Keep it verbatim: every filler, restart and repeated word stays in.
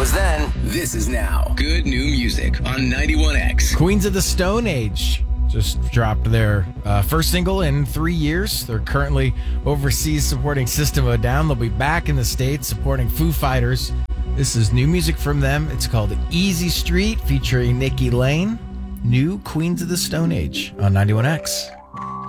was then. This is now. Good new music on ninety-one X. Queens of the Stone Age just dropped their uh, first single in three years. They're currently overseas supporting System of a Down. They'll be back in the States supporting Foo Fighters. This is new music from them. It's called Easy Street, featuring Nikki Lane. New Queens of the Stone Age on ninety-one X.